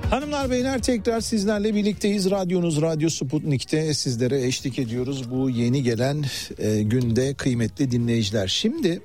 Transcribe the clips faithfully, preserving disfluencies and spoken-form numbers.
Hanımlar beyler, tekrar sizlerle birlikteyiz. Radyonuz Radyo Sputnik'te sizlere eşlik ediyoruz bu yeni gelen e, günde kıymetli dinleyiciler. Şimdi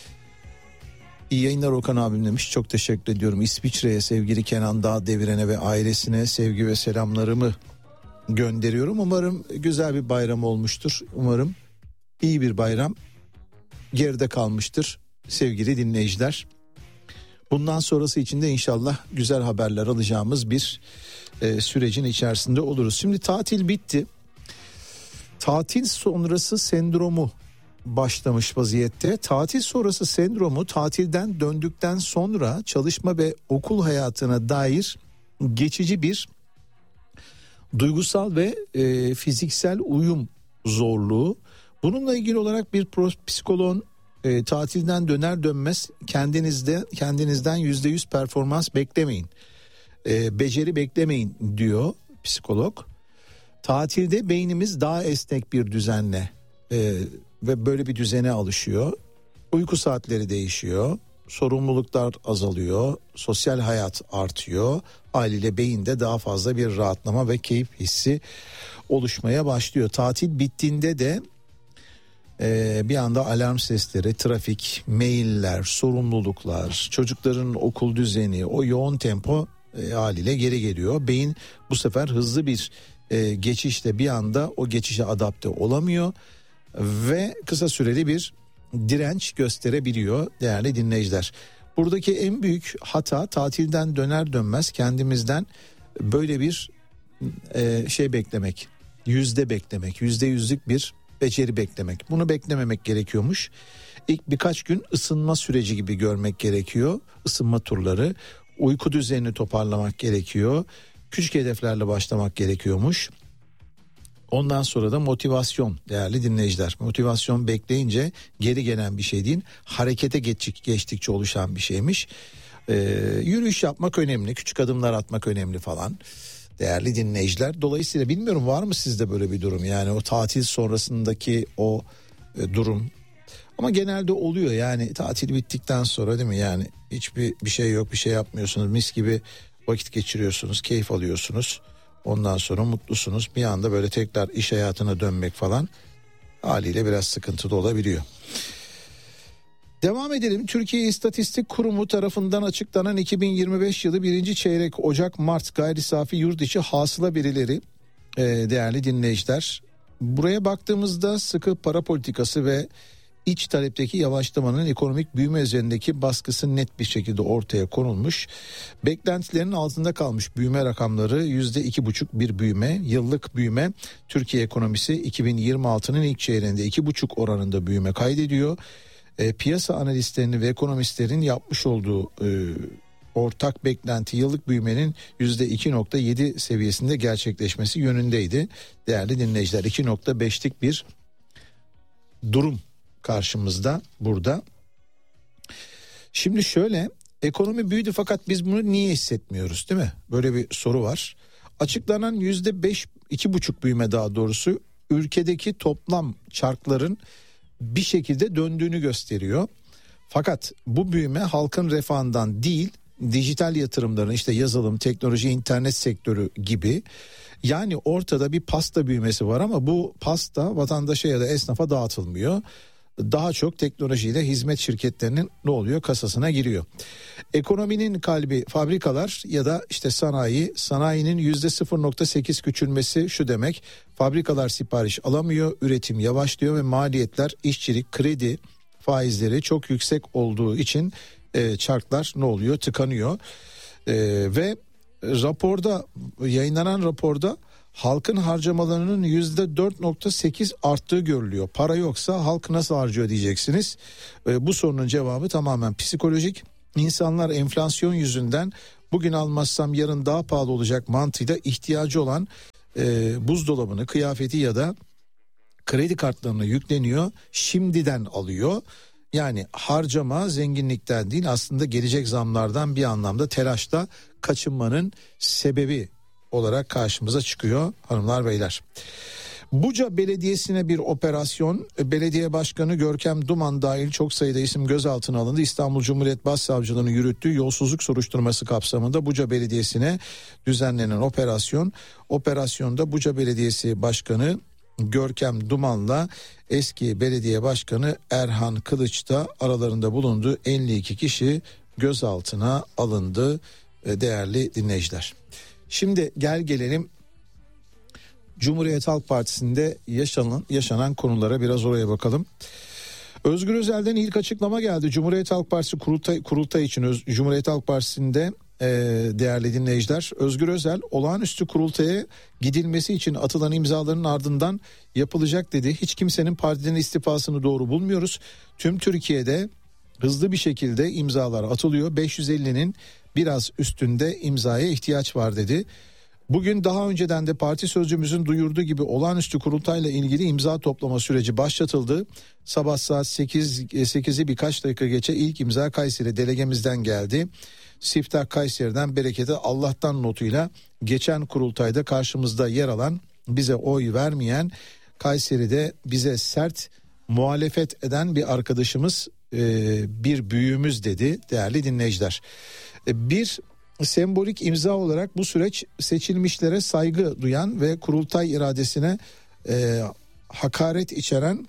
iyi yayınlar Okan abim demiş, çok teşekkür ediyorum. İsviçre'ye sevgili Kenan Dağdeviren'e ve ailesine sevgi ve selamlarımı gönderiyorum. Umarım güzel bir bayram olmuştur. Umarım iyi bir bayram geride kalmıştır sevgili dinleyiciler. Bundan sonrası için de inşallah güzel haberler alacağımız bir e, sürecin içerisinde oluruz. Şimdi tatil bitti. Tatil sonrası sendromu başlamış vaziyette. Tatil sonrası sendromu tatilden döndükten sonra çalışma ve okul hayatına dair geçici bir duygusal ve e, fiziksel uyum zorluğu. Bununla ilgili olarak bir psikoloğun E, tatilden döner dönmez kendinizde kendinizden yüzde yüz performans beklemeyin, e, beceri beklemeyin diyor psikolog. Tatilde beynimiz daha esnek bir düzenle e, ve böyle bir düzene alışıyor. Uyku saatleri değişiyor, sorumluluklar azalıyor, sosyal hayat artıyor. Haliyle beyinde daha fazla bir rahatlama ve keyif hissi oluşmaya başlıyor. Tatil bittiğinde de Ee, bir anda alarm sesleri, trafik, mailler, sorumluluklar, çocukların okul düzeni, o yoğun tempo e, haliyle geri geliyor. Beyin bu sefer hızlı bir e, geçişle bir anda o geçişe adapte olamıyor ve kısa süreli bir direnç gösterebiliyor değerli dinleyiciler. Buradaki en büyük hata tatilden döner dönmez kendimizden böyle bir e, şey beklemek, yüzde beklemek, yüzde yüzlük bir beceri beklemek. Bunu beklememek gerekiyormuş. İlk birkaç gün ısınma süreci gibi görmek gerekiyor. Isınma turları, uyku düzenini toparlamak gerekiyor. Küçük hedeflerle başlamak gerekiyormuş. Ondan sonra da motivasyon değerli dinleyiciler. Motivasyon bekleyince geri gelen bir şey değil, harekete geçtik, geçtikçe oluşan bir şeymiş. Ee, yürüyüş yapmak önemli, küçük adımlar atmak önemli falan. Değerli dinleyiciler, dolayısıyla bilmiyorum var mı sizde böyle bir durum, yani o tatil sonrasındaki o e, durum, ama genelde oluyor yani tatil bittikten sonra, değil mi, yani hiçbir bir şey yok, bir şey yapmıyorsunuz, mis gibi vakit geçiriyorsunuz, keyif alıyorsunuz, ondan sonra mutlusunuz, bir anda böyle tekrar iş hayatına dönmek falan haliyle biraz sıkıntılı olabiliyor. Devam edelim. Türkiye İstatistik Kurumu tarafından açıklanan iki bin yirmi beş yılı birinci çeyrek Ocak-Mart gayri safi yurt içi hasıla verileri e, değerli dinleyiciler. Buraya baktığımızda sıkı para politikası ve iç talepteki yavaşlamanın ekonomik büyüme üzerindeki baskısı net bir şekilde ortaya konulmuş. Beklentilerin altında kalmış büyüme rakamları yüzde iki buçuk bir büyüme, yıllık büyüme. Türkiye ekonomisi iki bin yirmi altının ilk çeyreğinde iki buçuk oranında büyüme kaydediyor. E, piyasa analistlerinin ve ekonomistlerin yapmış olduğu e, ortak beklenti yıllık büyümenin yüzde iki nokta yedi seviyesinde gerçekleşmesi yönündeydi. Değerli dinleyiciler, iki nokta beşlik bir durum karşımızda burada. Şimdi şöyle, ekonomi büyüdü fakat biz bunu niye hissetmiyoruz, değil mi? Böyle bir soru var. Açıklanan yüzde beş, iki buçuk büyüme daha doğrusu ülkedeki toplam çarkların bir şekilde döndüğünü gösteriyor. Fakat bu büyüme halkın refahından değil, dijital yatırımların, işte yazılım, teknoloji, internet sektörü gibi, yani ortada bir pasta büyümesi var ama bu pasta vatandaşa ya da esnafa dağıtılmıyor. Daha çok teknolojiyle hizmet şirketlerinin ne oluyor, kasasına giriyor. Ekonominin kalbi fabrikalar ya da işte sanayi. Sanayinin yüzde sıfır nokta sekiz küçülmesi şu demek: fabrikalar sipariş alamıyor, üretim yavaşlıyor ve maliyetler, işçilik, kredi faizleri çok yüksek olduğu için e, çarklar ne oluyor, tıkanıyor. E, ve raporda, yayınlanan raporda halkın harcamalarının yüzde dört nokta sekiz arttığı görülüyor. Para yoksa halk nasıl harcıyor diyeceksiniz. E, bu sorunun cevabı tamamen psikolojik. İnsanlar enflasyon yüzünden bugün almazsam yarın daha pahalı olacak mantığıyla ihtiyacı olan e, buzdolabını, kıyafeti ya da kredi kartlarına yükleniyor. Şimdiden alıyor. Yani harcama zenginlikten değil, aslında gelecek zamlardan bir anlamda telaşla kaçınmanın sebebi olarak karşımıza çıkıyor hanımlar beyler. Buca Belediyesi'ne bir operasyon, belediye başkanı Görkem Duman dahil çok sayıda isim gözaltına alındı. İstanbul Cumhuriyet Başsavcılığı'nın yürüttüğü yolsuzluk soruşturması kapsamında Buca Belediyesi'ne düzenlenen operasyon, operasyonda Buca Belediyesi Başkanı Görkem Duman'la eski belediye başkanı Erhan Kılıç da aralarında bulunduğu elli iki kişi gözaltına alındı değerli dinleyiciler. Şimdi gel gelelim Cumhuriyet Halk Partisi'nde yaşanan, yaşanan konulara, biraz oraya bakalım. Özgür Özel'den ilk açıklama geldi. Cumhuriyet Halk Partisi kurultay, kurultay için Öz, Cumhuriyet Halk Partisi'nde e, değerli dinleyiciler, Özgür Özel olağanüstü kurultaya gidilmesi için atılan imzaların ardından yapılacak dedi. Hiç kimsenin partinin istifasını doğru bulmuyoruz. Tüm Türkiye'de hızlı bir şekilde imzalar atılıyor. beş yüz ellinin biraz üstünde imzaya ihtiyaç var dedi. Bugün daha önceden de parti sözcümüzün duyurduğu gibi olağanüstü kurultayla ilgili imza toplama süreci başlatıldı. Sabah saat sekiz, sekizi birkaç dakika geçe ilk imza Kayseri delegemizden geldi. Siftah Kayseri'den berekete Allah'tan notuyla geçen kurultayda karşımızda yer alan, bize oy vermeyen, Kayseri'de bize sert muhalefet eden bir arkadaşımız, bir büyüğümüz dedi değerli dinleyiciler. Bir sembolik imza olarak bu süreç seçilmişlere saygı duyan ve kurultay iradesine e, hakaret içeren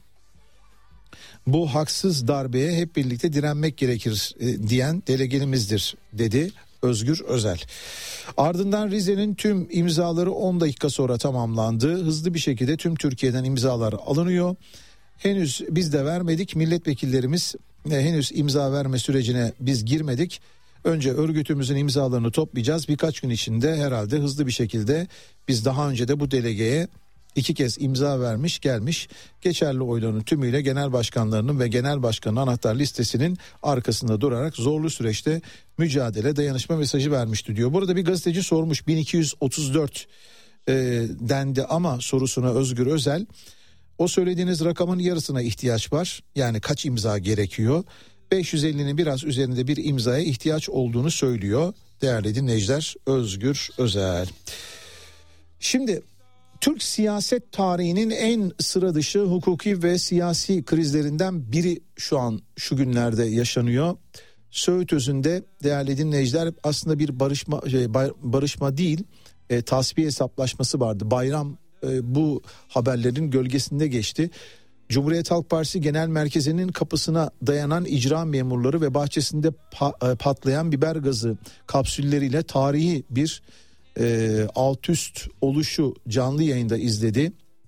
bu haksız darbeye hep birlikte direnmek gerekir e, diyen delegelimizdir dedi Özgür Özel. Ardından Rize'nin tüm imzaları on dakika sonra tamamlandı. Hızlı bir şekilde tüm Türkiye'den imzalar alınıyor. Henüz biz de vermedik, milletvekillerimiz e, henüz imza verme sürecine biz girmedik. Önce örgütümüzün imzalarını toplayacağız. Birkaç gün içinde herhalde hızlı bir şekilde, biz daha önce de bu delegeye iki kez imza vermiş gelmiş, geçerli oyların tümüyle genel başkanlarının ve genel başkanın anahtar listesinin arkasında durarak zorlu süreçte mücadele, dayanışma mesajı vermişti diyor. Burada bir gazeteci sormuş, bin iki yüz otuz dört e, dendi ama sorusuna Özgür Özel, o söylediğiniz rakamın yarısına ihtiyaç var. Yani kaç imza gerekiyor? beş yüz ellinin biraz üzerinde bir imzaya ihtiyaç olduğunu söylüyor değerli dinleyiciler Özgür Özel. Şimdi Türk siyaset tarihinin en sıra dışı hukuki ve siyasi krizlerinden biri şu an şu günlerde yaşanıyor. Söğüt Özü'nde değerli dinleyiciler aslında bir barışma şey, barışma değil e, tasfiye hesaplaşması vardı. Bayram e, bu haberlerin gölgesinde geçti. Cumhuriyet Halk Partisi Genel Merkezi'nin kapısına dayanan icra memurları ve bahçesinde pa- patlayan biber gazı kapsülleriyle tarihi bir e, alt üst oluşu canlı yayında izledi.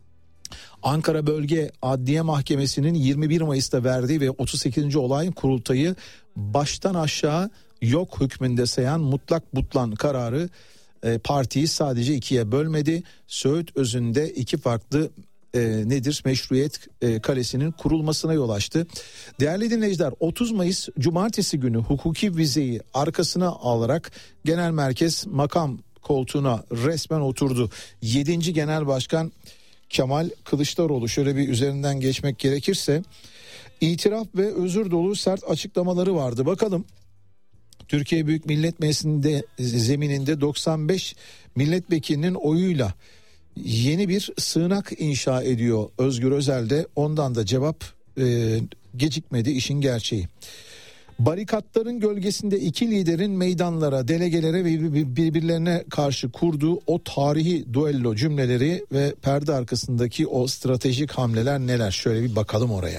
Ankara Bölge Adliye Mahkemesi'nin yirmi bir Mayıs'ta verdiği ve otuz sekizinci olay kurultayı baştan aşağı yok hükmünde sayan mutlak butlan kararı e, partiyi sadece ikiye bölmedi. Söğüt Özü'nde iki farklı E, nedir meşruiyet e, kalesinin kurulmasına yol açtı. Değerli dinleyiciler, otuz Mayıs Cumartesi günü hukuki vizeyi arkasına alarak genel merkez makam koltuğuna resmen oturdu. yedinci Genel Başkan Kemal Kılıçdaroğlu, şöyle bir üzerinden geçmek gerekirse, itiraf ve özür dolu sert açıklamaları vardı. Bakalım, Türkiye Büyük Millet Meclisi'nde zemininde doksan beş milletvekilinin oyuyla yeni bir sığınak inşa ediyor Özgür Özel de, ondan da cevap e, gecikmedi işin gerçeği. Barikatların gölgesinde iki liderin meydanlara, delegelere ve birbirlerine karşı kurduğu o tarihi duello cümleleri ve perde arkasındaki o stratejik hamleler neler? Şöyle bir bakalım oraya.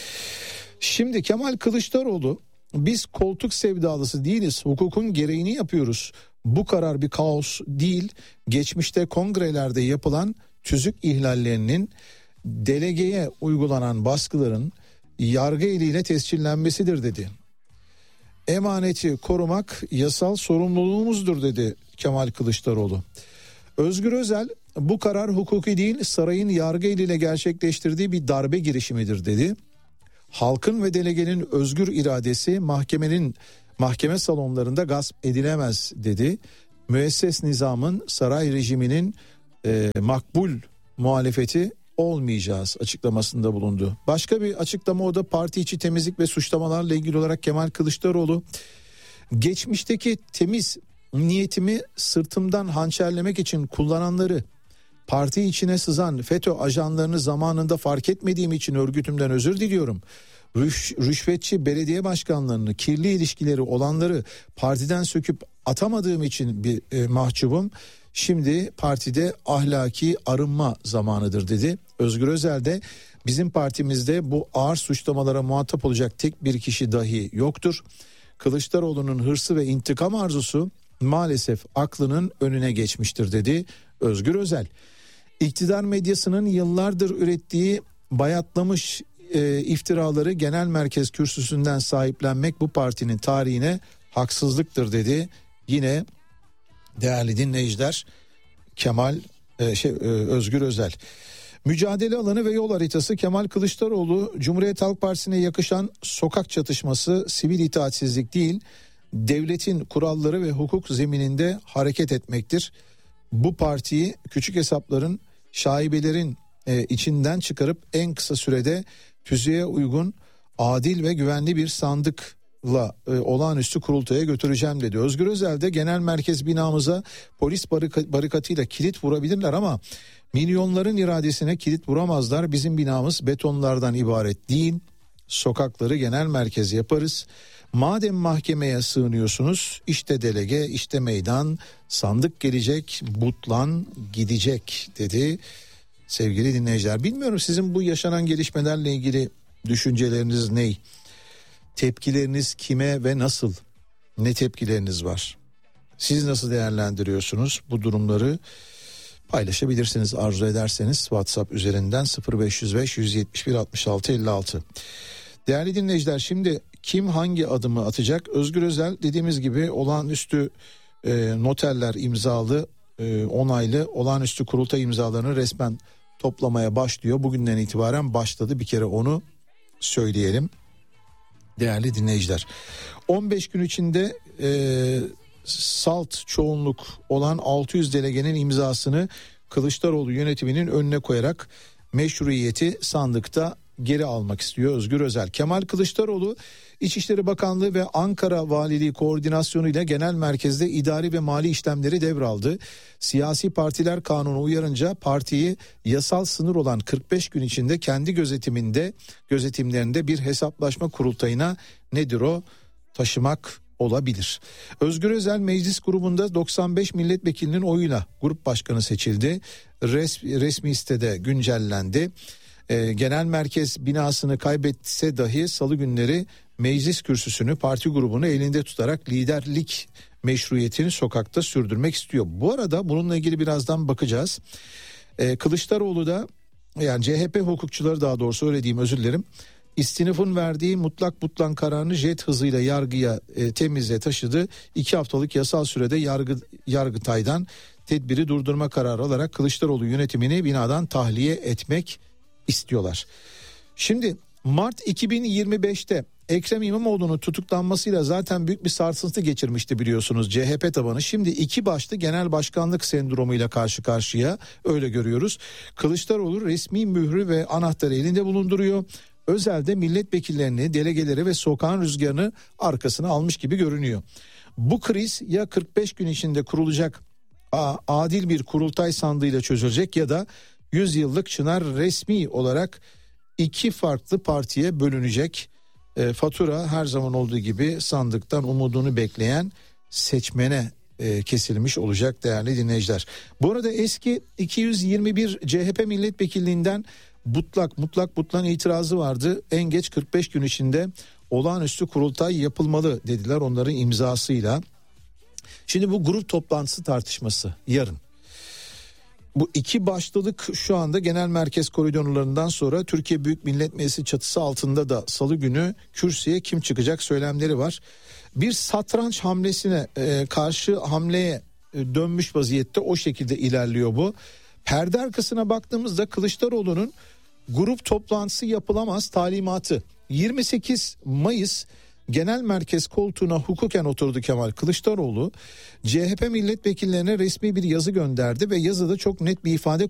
Şimdi Kemal Kılıçdaroğlu, biz koltuk sevdalısı değiliz, hukukun gereğini yapıyoruz. Bu karar bir kaos değil, geçmişte kongrelerde yapılan tüzük ihlallerinin, delegeye uygulanan baskıların yargı eliyle tescillenmesidir dedi. Emaneti korumak yasal sorumluluğumuzdur dedi Kemal Kılıçdaroğlu. Özgür Özel, bu karar hukuki değil, sarayın yargı eliyle gerçekleştirdiği bir darbe girişimidir dedi. Halkın ve delegenin özgür iradesi mahkemenin mahkeme salonlarında gasp edilemez dedi. Müesses nizamın, saray rejiminin e, makbul muhalefeti olmayacağız açıklamasında bulundu. Başka bir açıklama, o da parti içi temizlik ve suçlamalarla ilgili olarak Kemal Kılıçdaroğlu, geçmişteki temiz niyetimi sırtımdan hançerlemek için kullananları Parti içine sızan FETÖ ajanlarını zamanında fark etmediğim için örgütümden özür diliyorum. Rüş, rüşvetçi belediye başkanlarını, kirli ilişkileri olanları partiden söküp atamadığım için bir e, mahcubum. Şimdi partide ahlaki arınma zamanıdır dedi. Özgür Özel de bizim partimizde bu ağır suçlamalara muhatap olacak tek bir kişi dahi yoktur. Kılıçdaroğlu'nun hırsı ve intikam arzusu maalesef aklının önüne geçmiştir dedi Özgür Özel. İktidar medyasının yıllardır ürettiği bayatlamış e, iftiraları genel merkez kürsüsünden sahiplenmek bu partinin tarihine haksızlıktır dedi. Yine değerli dinleyiciler Kemal e, şey e, Özgür Özel. Mücadele alanı ve yol haritası Kemal Kılıçdaroğlu, Cumhuriyet Halk Partisi'ne yakışan sokak çatışması sivil itaatsizlik değil, devletin kuralları ve hukuk zemininde hareket etmektir. Bu partiyi küçük hesapların, şaibelerin e, içinden çıkarıp en kısa sürede tüzüğe uygun, adil ve güvenli bir sandıkla e, olağanüstü kurultaya götüreceğim dedi. Özgür Özel de genel merkez binamıza polis barika- barikatıyla kilit vurabilirler ama milyonların iradesine kilit vuramazlar. Bizim binamız betonlardan ibaret değil. Sokakları genel merkez yaparız. Madem mahkemeye sığınıyorsunuz, işte delege, işte meydan, sandık gelecek, butlan gidecek dedi sevgili dinleyiciler. Bilmiyorum sizin bu yaşanan gelişmelerle ilgili düşünceleriniz ne? Tepkileriniz kime ve nasıl? Ne tepkileriniz var? Siz nasıl değerlendiriyorsunuz bu durumları? Paylaşabilirsiniz arzu ederseniz WhatsApp üzerinden sıfır beş yüz beş yüz yetmiş bir altmış altı elli altı. Değerli dinleyiciler, şimdi kim hangi adımı atacak? Özgür Özel dediğimiz gibi olağanüstü e, noterler imzalı, e, onaylı olağanüstü kurultay imzalarını resmen toplamaya başlıyor. Bugünden itibaren başladı, bir kere onu söyleyelim. Değerli dinleyiciler, on beş gün içinde e, salt çoğunluk olan altı yüz delegenin imzasını Kılıçdaroğlu yönetiminin önüne koyarak meşruiyeti sandıkta geri almak istiyor Özgür Özel. Kemal Kılıçdaroğlu İçişleri Bakanlığı ve Ankara Valiliği koordinasyonuyla genel merkezde idari ve mali işlemleri devraldı. Siyasi partiler kanunu uyarınca partiyi yasal sınır olan kırk beş gün içinde kendi gözetiminde gözetimlerinde bir hesaplaşma kurultayına nedir o taşımak olabilir. Özgür Özel meclis grubunda doksan beş milletvekilinin oyuyla grup başkanı seçildi. Res, resmi sitede güncellendi. Ee, genel merkez binasını kaybetse dahi salı günleri meclis kürsüsünü, parti grubunu elinde tutarak liderlik meşruiyetini sokakta sürdürmek istiyor. Bu arada bununla ilgili birazdan bakacağız. Ee, Kılıçdaroğlu da, yani C H P hukukçuları, daha doğrusu öyle diyeyim, özür dilerim, İstinaf'ın verdiği mutlak butlan kararını jet hızıyla yargıya e, temize taşıdı. İki haftalık yasal sürede yargı, Yargıtay'dan tedbiri durdurma kararı alarak Kılıçdaroğlu yönetimini binadan tahliye etmek istiyorlar. Şimdi Mart iki bin yirmi beşte Ekrem İmamoğlu'nun tutuklanmasıyla zaten büyük bir sarsıntı geçirmişti biliyorsunuz C H P tabanı. Şimdi iki başlı genel başkanlık sendromuyla karşı karşıya, öyle görüyoruz. Kılıçdaroğlu resmi mührü ve anahtarı elinde bulunduruyor. Özel de milletvekillerini, delegeleri ve sokağın rüzgarını arkasına almış gibi görünüyor. Bu kriz ya kırk beş gün içinde kurulacak adil bir kurultay sandığıyla çözülecek ya da yüz yıllık Çınar resmi olarak iki farklı partiye bölünecek. E, fatura her zaman olduğu gibi sandıktan umudunu bekleyen seçmene e, kesilmiş olacak değerli dinleyiciler. Bu arada eski iki yüz yirmi bir C H P milletvekilliğinden mutlak mutlak butlan itirazı vardı. En geç kırk beş gün içinde olağanüstü kurultay yapılmalı dediler onların imzasıyla. Şimdi bu grup toplantısı tartışması yarın. Bu iki başlılık şu anda genel merkez koridorlarından sonra Türkiye Büyük Millet Meclisi çatısı altında da salı günü kürsüye kim çıkacak söylemleri var. Bir satranç hamlesine e, karşı hamleye e, dönmüş vaziyette, o şekilde ilerliyor bu. Perde arkasına baktığımızda Kılıçdaroğlu'nun grup toplantısı yapılamaz talimatı. yirmi sekiz Mayıs genel merkez koltuğuna hukuken oturdu Kemal Kılıçdaroğlu. C H P milletvekillerine resmi bir yazı gönderdi ve yazıda çok net bir ifade